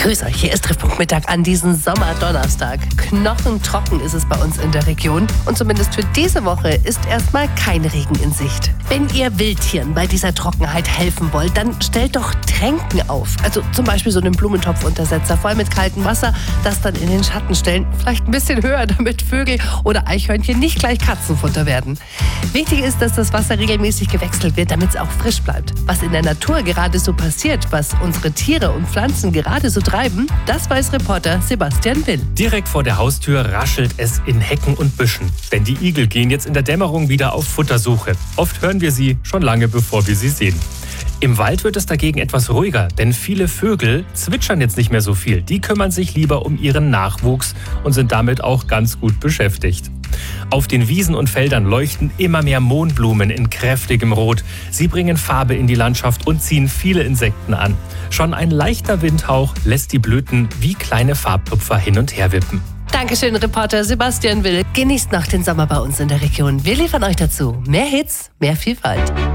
Grüß euch, hier ist Treffpunkt Mittag an diesem Sommerdonnerstag. Knochentrocken ist es bei uns in der Region und zumindest für diese Woche ist erstmal kein Regen in Sicht. Wenn ihr Wildtieren bei dieser Trockenheit helfen wollt, dann stellt doch Tränken auf. Also zum Beispiel so einen Blumentopfuntersetzer voll mit kaltem Wasser, das dann in den Schatten stellen. Vielleicht ein bisschen höher, damit Vögel oder Eichhörnchen nicht gleich Katzenfutter werden. Wichtig ist, dass das Wasser regelmäßig gewechselt wird, damit es auch frisch bleibt. Was in der Natur gerade so passiert, was unsere Tiere und Pflanzen gerade so treiben, das weiß Reporter Sebastian Will. Direkt vor der Haustür raschelt es in Hecken und Büschen. Denn die Igel gehen jetzt in der Dämmerung wieder auf Futtersuche. Oft hören wir sie schon lange, bevor wir sie sehen. Im Wald wird es dagegen etwas ruhiger, denn viele Vögel zwitschern jetzt nicht mehr so viel. Die kümmern sich lieber um ihren Nachwuchs und sind damit auch ganz gut beschäftigt. Auf den Wiesen und Feldern leuchten immer mehr Mohnblumen in kräftigem Rot. Sie bringen Farbe in die Landschaft und ziehen viele Insekten an. Schon ein leichter Windhauch lässt die Blüten wie kleine Farbtupfer hin und her wippen. Dankeschön, Reporter Sebastian Will. Genießt noch den Sommer bei uns in der Region. Wir liefern euch dazu mehr Hits, mehr Vielfalt.